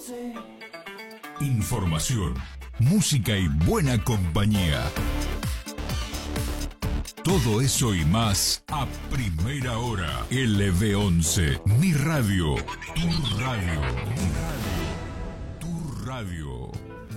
Información, música y buena compañía. Todo eso y más a primera hora. LB11, mi radio, tu radio, tu radio.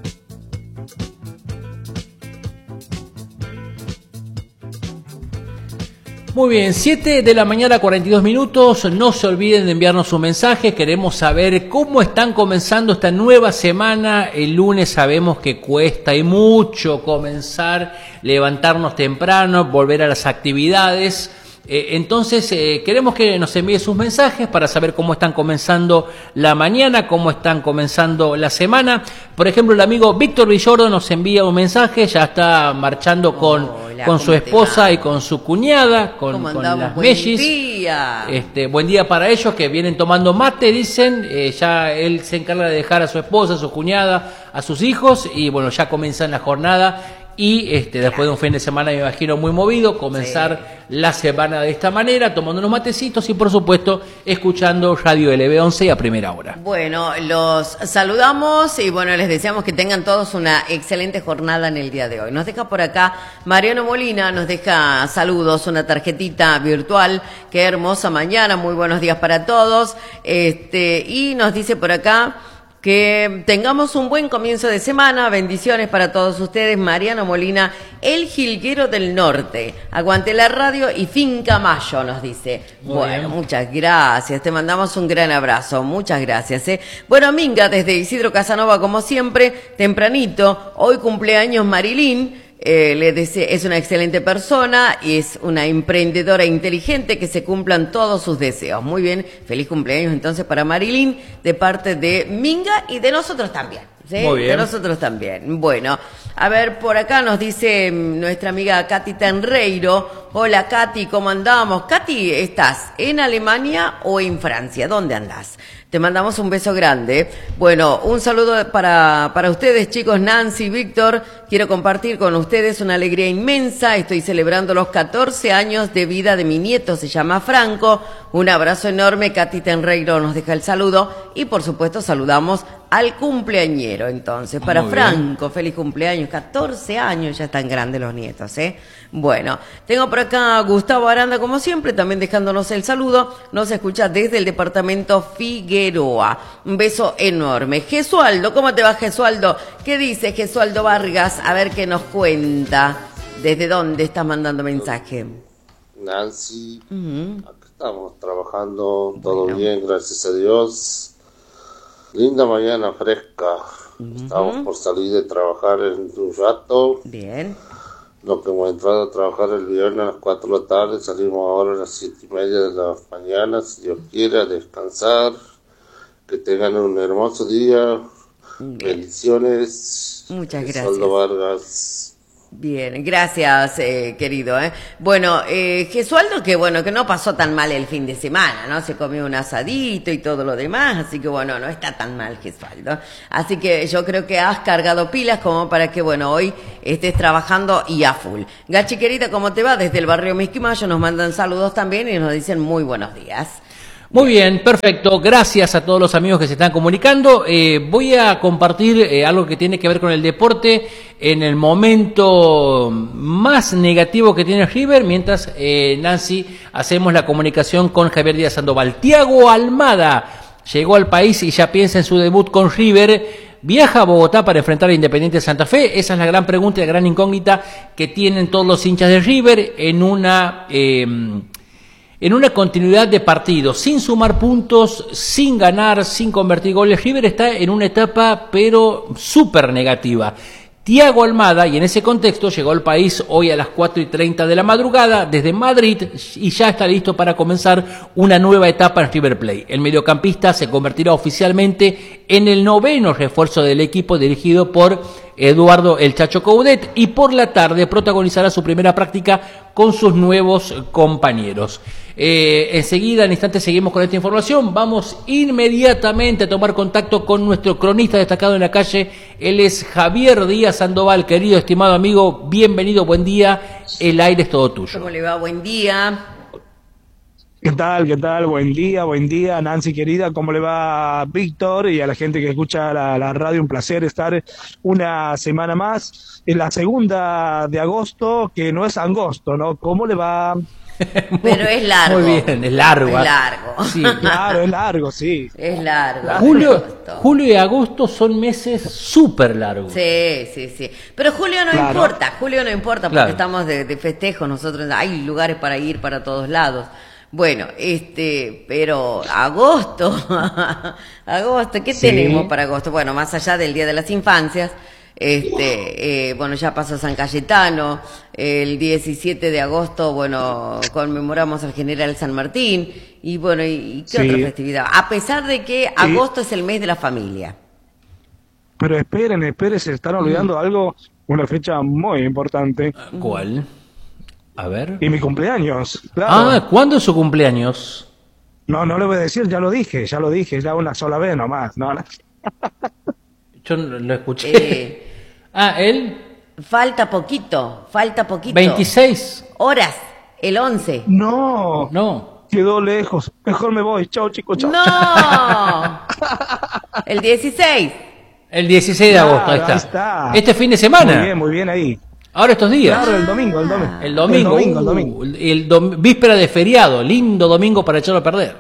Muy bien, 7 de la mañana, 42 minutos. No se olviden de enviarnos un mensaje. Queremos saber cómo están comenzando esta nueva semana. El lunes sabemos que cuesta y mucho comenzar, levantarnos temprano, volver a las actividades. Entonces queremos que nos envíe sus mensajes para saber cómo están comenzando la mañana, cómo están comenzando la semana. Por ejemplo, el amigo Víctor Villordo nos envía un mensaje, ya está marchando con su esposa y con su cuñada, con las mellis. Buen día para ellos que vienen tomando mate, dicen. Ya él se encarga de dejar a su esposa, a su cuñada, a sus hijos y bueno, ya comienzan la jornada. Y después de un fin de semana, me imagino, muy movido, comenzar la semana de esta manera, tomando unos matecitos y, por supuesto, escuchando Radio LB11 a primera hora. Bueno, los saludamos y, bueno, les deseamos que tengan todos una excelente jornada en el día de hoy. Nos deja por acá Mariano Molina, nos deja saludos, una tarjetita virtual. Qué hermosa mañana, muy buenos días para todos. Y nos dice por acá que tengamos un buen comienzo de semana, bendiciones para todos ustedes, Mariano Molina, el Jilguero del Norte, aguante la radio y Finca Mayo, nos dice. Bueno, muchas gracias, te mandamos un gran abrazo, muchas gracias. Bueno, Minga, desde Isidro Casanova, como siempre, tempranito, hoy cumpleaños Marilyn. Le deseo, es una excelente persona y es una emprendedora inteligente, que se cumplan todos sus deseos. Muy bien, feliz cumpleaños entonces para Marilyn de parte de Minga y de nosotros también. ¿Sí? Muy bien. De nosotros también. Bueno, a ver, por acá nos dice nuestra amiga Katy Tenreiro. Hola Katy, ¿cómo andamos? Katy, ¿estás en Alemania o en Francia? ¿Dónde andás? Te mandamos un beso grande. Bueno, un saludo para ustedes, chicos. Nancy, Víctor, quiero compartir con ustedes una alegría inmensa. Estoy celebrando los 14 años de vida de mi nieto, se llama Franco. Un abrazo enorme. Katy Tenreiro nos deja el saludo y, por supuesto, saludamos al cumpleañero. Entonces, para Franco, feliz cumpleaños. 14 años, ya están grandes los nietos, ¿eh? Bueno, tengo por acá a Gustavo Aranda, como siempre, también dejándonos el saludo. Nos escucha desde el departamento Figueroa. Un beso enorme. Gesualdo, ¿cómo te va, Gesualdo? ¿Qué dice Gesualdo Vargas? A ver qué nos cuenta. ¿Desde dónde estás mandando mensaje? Nancy, acá estamos trabajando, todo bien, gracias a Dios. Linda mañana fresca. Estamos por salir de trabajar en un rato. Bien. Lo que hemos entrado a trabajar el viernes a las 4 de la tarde, salimos ahora a las 7:30 de la mañana, si Dios quiere, a descansar. Que tengan un hermoso día. Bien. Bendiciones. Muchas gracias. Gesualdo Vargas. Bien, gracias, querido. Bueno, Gesualdo, que bueno, que no pasó tan mal el fin de semana, ¿no? Se comió un asadito y todo lo demás, así que bueno, no está tan mal, Gesualdo. Así que yo creo que has cargado pilas como para que, bueno, hoy estés trabajando y a full. Gachi, querida, ¿cómo te va? Desde el barrio Misquimayo nos mandan saludos también y nos dicen muy buenos días. Muy bien, perfecto. Gracias a todos los amigos que se están comunicando. Voy a compartir algo que tiene que ver con el deporte en el momento más negativo que tiene River, mientras Nancy hacemos la comunicación con Javier Díaz Sandoval. Thiago Almada llegó al país y ya piensa en su debut con River. ¿Viaja a Bogotá para enfrentar a Independiente Santa Fe? Esa es la gran pregunta y la gran incógnita que tienen todos los hinchas de River en una continuidad de partidos, sin sumar puntos, sin ganar, sin convertir goles. River está en una etapa pero súper negativa. Thiago Almada, y en ese contexto llegó al país hoy a las 4:30 de la madrugada desde Madrid y ya está listo para comenzar una nueva etapa en River Plate. El mediocampista se convertirá oficialmente en el 9º refuerzo del equipo dirigido por Eduardo El Chacho Coudet y por la tarde protagonizará su primera práctica con sus nuevos compañeros. Enseguida, en instantes, seguimos con esta información. Vamos inmediatamente a tomar contacto con nuestro cronista destacado en la calle. Él es Javier Díaz Sandoval. Querido, estimado amigo, bienvenido, buen día. El aire es todo tuyo. ¿Cómo le va? Buen día. ¿Qué tal? ¿Qué tal? Buen día, Nancy querida, ¿cómo le va Víctor? Y a la gente que escucha la radio, un placer estar una semana más en la segunda de agosto, que no es angosto, ¿no? ¿Cómo le va? Pero es largo. Muy bien, es largo. Es largo. Sí. Claro, es largo, sí. Es largo. Julio y agosto son meses súper largos. Sí. Pero julio no Claro. importa, porque Claro. estamos de festejo, nosotros hay lugares para ir para todos lados. Bueno, pero agosto, agosto, ¿qué Sí. tenemos para agosto? Bueno, más allá del Día de las Infancias, bueno, ya pasó San Cayetano, el 17 de agosto, bueno, conmemoramos al general San Martín, y bueno, ¿y qué Sí. otra festividad? A pesar de que agosto es el mes de la familia. Pero esperen, se están olvidando algo, una fecha muy importante. ¿Cuál? A ver. Y mi cumpleaños, claro. Ah, ¿cuándo es su cumpleaños? No le voy a decir, ya lo dije, ya una sola vez nomás. No. Yo no lo escuché. Él, Falta poquito. 26. Horas, el 11. No, No. quedó lejos. Mejor me voy. Chao, chicos, chao. ¡No! El 16. El 16 de Claro, agosto, ahí está. ahí está. Este fin de semana. Muy bien ahí. Ahora estos días. Claro, el domingo. El domingo. Víspera de feriado. Lindo domingo para echarlo a perder.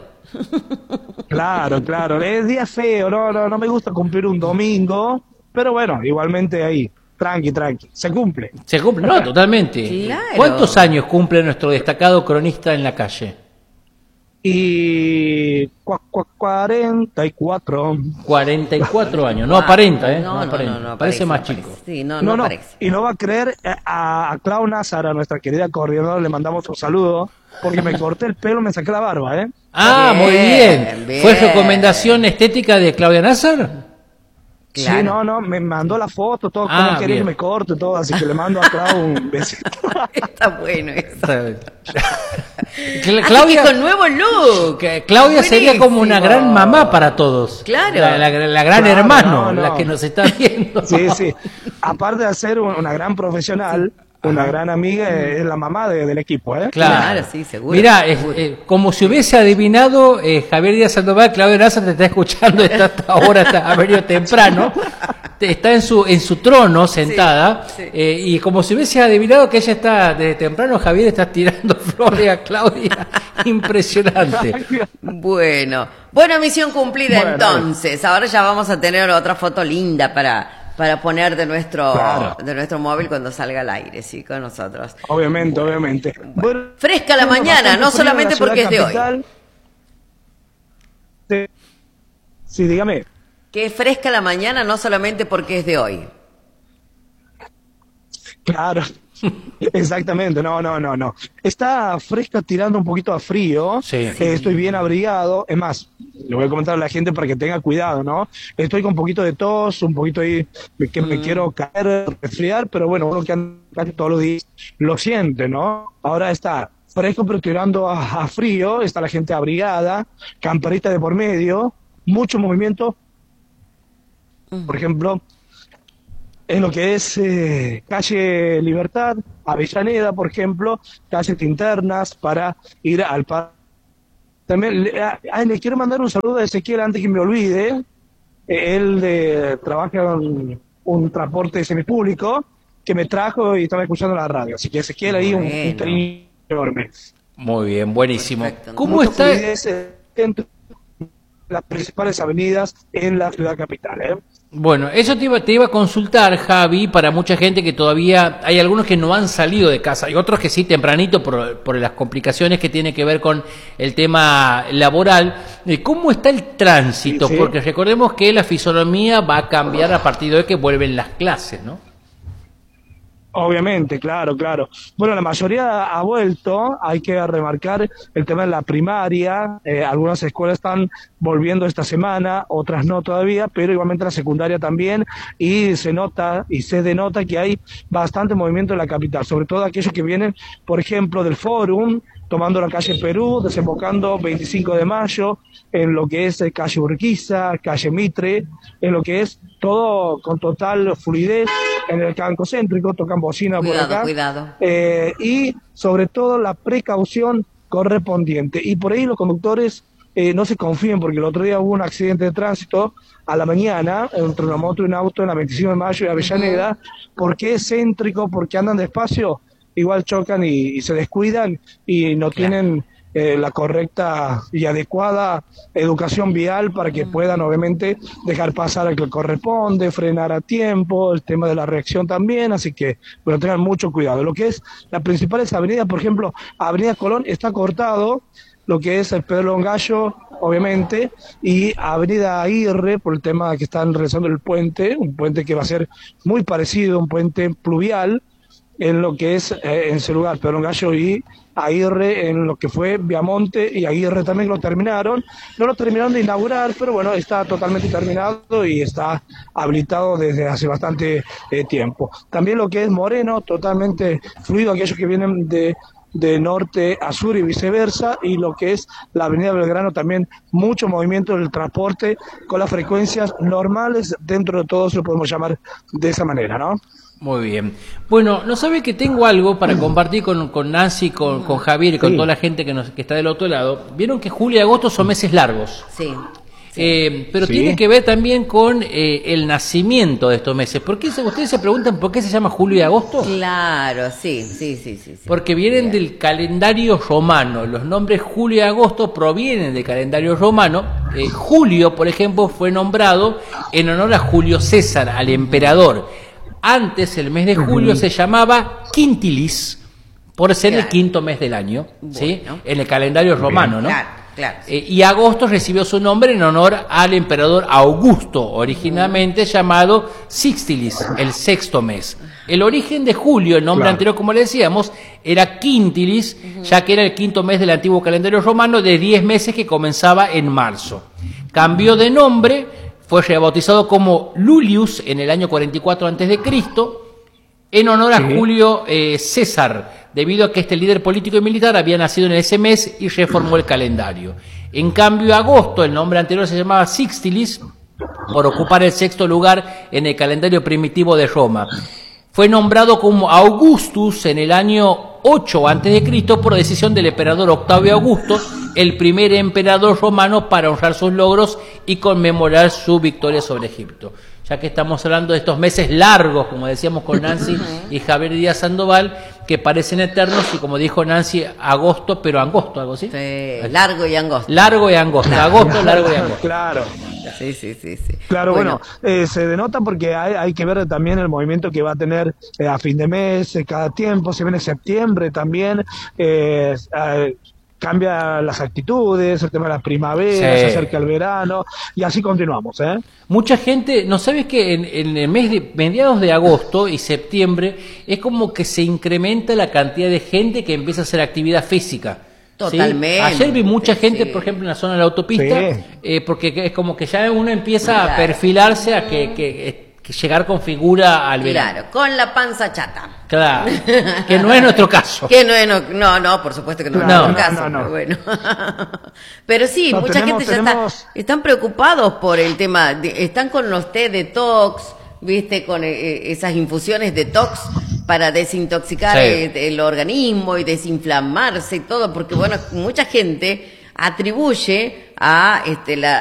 Claro. Es día feo, no me gusta cumplir un domingo. Pero bueno, igualmente ahí. Tranqui. Se cumple. Se cumple, no, totalmente. Claro. ¿Cuántos años cumple nuestro destacado cronista en la calle? Y 44. 44 años, no aparenta, No aparenta. Parece más aparece. chico. Sí, no parece. Y no va a creer, a Clau Nazar, a nuestra querida coordinadora, le mandamos un saludo, porque me corté el pelo, me saqué la barba, ¿eh? Ah, Bien, muy bien. bien. ¿Fue recomendación estética de Claudia Nazar? Claro. Sí, me mandó la foto, todo, Ah, como quería bien. que me corte, todo, así que le mando a Clau un besito. Está bueno eso. Claudia, Así que con nuevo look. Claudia sería como una Buenísimo. gran mamá para todos. Claro. La gran Claro, hermano, no. la que nos está viendo. Sí. Aparte de ser una gran profesional, una gran amiga, es la mamá del equipo, ¿eh? Claro, sí, seguro. Mira, Seguro. como si hubiese adivinado, Javier Díaz Sandoval, Claudia Nazar te está escuchando, está hasta ahora, ha venido temprano, está en su trono sentada, Sí. y como si hubiese adivinado que ella está desde temprano, Javier está tirando flores a Claudia, impresionante. Bueno, misión cumplida Bueno, entonces. Ahora ya vamos a tener otra foto linda para poner de nuestro móvil cuando salga al aire, sí, con nosotros. Obviamente. Bueno, Fresca la mañana, no bastante frío en solamente la ciudad porque es de hoy. capital. Sí, dígame. Que es fresca la mañana, no solamente porque es de hoy. Claro, exactamente, no. Está fresca tirando un poquito a frío. Sí. Estoy bien abrigado. Es más, le voy a comentar a la gente para que tenga cuidado, ¿no? Estoy con un poquito de tos, un poquito ahí que me quiero caer, resfriar, pero bueno, uno que anda casi todos los días lo siente, ¿no? Ahora está fresco pero tirando a frío, está la gente abrigada, camperita de por medio, mucho movimiento. Por ejemplo, en lo que es calle Libertad, Avellaneda, por ejemplo, calles internas para ir al parque. También le quiero mandar un saludo a Ezequiel antes que me olvide. Él trabaja en un transporte semipúblico que me trajo y estaba escuchando la radio. Así que Ezequiel ahí un Bueno. cariño enorme. Muy bien, buenísimo. Perfecto. ¿Cómo Mucha está? fluidez entre las principales avenidas en la ciudad capital, ¿eh? Bueno, eso te iba a consultar, Javi, para mucha gente que todavía, hay algunos que no han salido de casa, y otros que sí tempranito por las complicaciones que tiene que ver con el tema laboral. ¿Cómo está el tránsito? Sí. Porque recordemos que la fisonomía va a cambiar a partir de hoy que vuelven las clases, ¿no? Obviamente, claro. Bueno, la mayoría ha vuelto, hay que remarcar el tema de la primaria, algunas escuelas están volviendo esta semana, otras no todavía, pero igualmente la secundaria también, y se nota y se denota que hay bastante movimiento en la capital, sobre todo aquellos que vienen, por ejemplo, del Fórum, tomando la calle Perú, desembocando 25 de mayo, en lo que es calle Urquiza, calle Mitre, en lo que es todo con total fluidez, en el canco céntrico, tocan bocina por acá. Cuidado. Y sobre todo la precaución correspondiente. Y por ahí los conductores no se confíen, porque el otro día hubo un accidente de tránsito a la mañana entre una moto y un auto en la 25 de mayo y Avellaneda, porque es céntrico, porque andan despacio, igual chocan y se descuidan y no tienen la correcta y adecuada educación vial para que puedan obviamente dejar pasar al que corresponde, frenar a tiempo, el tema de la reacción también, así que bueno, tengan mucho cuidado. Lo que es las principales avenidas, por ejemplo, Avenida Colón está cortado, lo que es el Pedro Longallo, obviamente, y Avenida Aguirre, por el tema de que están realizando el puente, un puente que va a ser muy parecido, un puente pluvial, en lo que es en ese lugar, Pedro Longallo y Aguirre, en lo que fue Viamonte y Aguirre también lo terminaron. No lo terminaron de inaugurar, pero bueno, está totalmente terminado y está habilitado desde hace bastante tiempo. También lo que es Moreno, totalmente fluido, aquellos que vienen de norte a sur y viceversa, y lo que es la avenida Belgrano también mucho movimiento del transporte con las frecuencias normales, dentro de todo se lo podemos llamar de esa manera, ¿no? Muy bien. Bueno, no sabe que tengo algo para compartir con Nancy, con Javier y con toda la gente que está del otro lado. Vieron que julio y agosto son meses largos. Sí. Pero tiene que ver también con el nacimiento de estos meses. ¿Por qué ustedes se preguntan por qué se llama julio y agosto? Claro, sí. Porque vienen del calendario romano. Los nombres julio y agosto provienen del calendario romano. Julio, por ejemplo, fue nombrado en honor a Julio César, al emperador. Antes, el mes de julio se llamaba Quintilis, por ser el quinto mes del año, ¿sí? En el calendario romano, ¿no? Claro. Y agosto recibió su nombre en honor al emperador Augusto, originalmente llamado Sixtilis, el sexto mes. El origen de julio, el nombre anterior, como le decíamos, era Quintilis, ya que era el quinto mes del antiguo calendario romano de 10 meses que comenzaba en marzo. Cambió de nombre, fue rebautizado como Lulius en el año 44 a.C., en honor a Julio César, debido a que este líder político y militar había nacido en ese mes y reformó el calendario. En cambio, agosto, el nombre anterior se llamaba Sixtilis, por ocupar el sexto lugar en el calendario primitivo de Roma. Fue nombrado como Augustus en el año 8 a.C. por decisión del emperador Octavio Augusto, el primer emperador romano para honrar sus logros y conmemorar su victoria sobre Egipto. Ya que estamos hablando de estos meses largos, como decíamos con Nancy y Javier Díaz Sandoval, que parecen eternos, y como dijo Nancy, agosto, pero angosto, algo así. Sí, largo y angosto. Largo y angosto, agosto, largo y angosto. Claro. Sí. Claro, bueno, se denota porque hay que ver también el movimiento que va a tener a fin de mes, cada tiempo, se viene septiembre también, cambia las actitudes, el tema de la primavera, se acerca el verano, y así continuamos, ¿eh? Mucha gente, ¿no sabes que en el mes de mediados de agosto y septiembre es como que se incrementa la cantidad de gente que empieza a hacer actividad física? Totalmente. ¿Sí? Ayer vi mucha gente, por ejemplo, en la zona de la autopista, porque es como que ya uno empieza a perfilarse a que llegar con figura al verano. Claro, con la panza chata. Claro, que no es nuestro caso. Que no, por supuesto que no es nuestro caso. No. Pero bueno. Pero sí, mucha gente ya están preocupados por el tema, están con los té detox, viste, con esas infusiones detox para desintoxicar el organismo y desinflamarse y todo, porque bueno, mucha gente atribuye a